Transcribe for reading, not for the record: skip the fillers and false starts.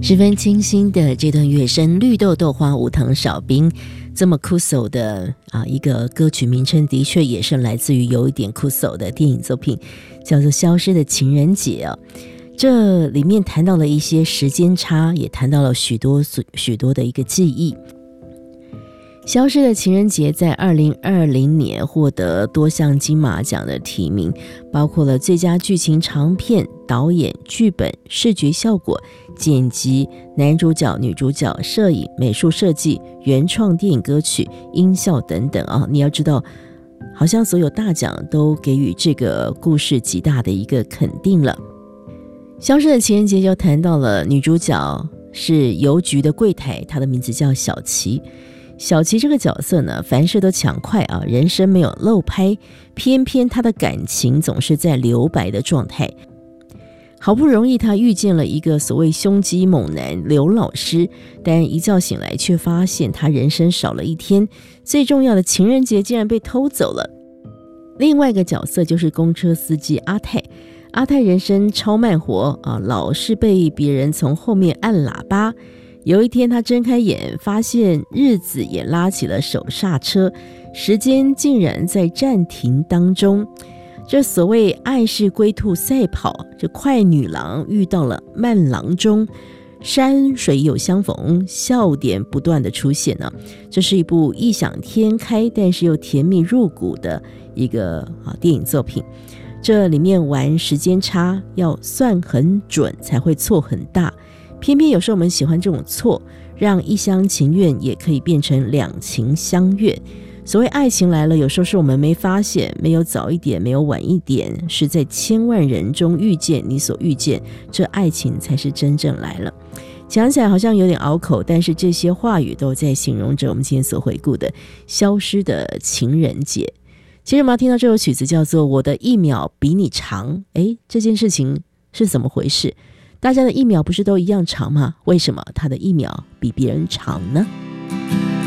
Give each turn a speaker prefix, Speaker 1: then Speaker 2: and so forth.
Speaker 1: 十分清新的这段乐声，绿豆豆花无糖少冰，这么酷手的一个歌曲名称，的确也是来自于有一点酷手的电影作品，叫做《消失的情人节》哦。这里面谈到了一些时间差，也谈到了许多的一个记忆。消失的情人节在2020年获得多项金马奖的提名，包括了最佳剧情长片、导演、剧本、视觉效果、剪辑、男主角、女主角、摄影、美术设计、原创电影歌曲、音效等等啊！你要知道，好像所有大奖都给予这个故事极大的一个肯定了。消失的情人节就谈到了女主角是邮局的柜台，她的名字叫小琪。小琪这个角色呢，凡事都抢快啊，人生没有漏拍，偏偏她的感情总是在留白的状态。好不容易她遇见了一个所谓胸肌猛男刘老师，但一觉醒来却发现她人生少了一天，最重要的情人节竟然被偷走了。另外一个角色就是公车司机阿泰，阿泰人生超慢活啊，老是被别人从后面按喇叭。有一天他睁开眼，发现日子也拉起了手刹车，时间竟然在暂停当中。这所谓爱是龟兔赛跑，这快女郎遇到了慢郎中，山水有相逢，笑点不断的出现呢。这是一部异想天开但是又甜蜜入骨的一个电影作品。这里面玩时间差，要算很准才会错很大，偏偏有时候我们喜欢这种错，让一厢情愿也可以变成两情相悦。所谓爱情来了，有时候是我们没发现，没有早一点，没有晚一点，是在千万人中遇见你所遇见，这爱情才是真正来了。讲起来好像有点拗口，但是这些话语都在形容着我们今天所回顾的消失的情人节。接着我们要听到这首曲子叫做《我的一秒比你长》，这件事情是怎么回事？大家的一秒不是都一样长吗？为什么他的一秒比别人长呢？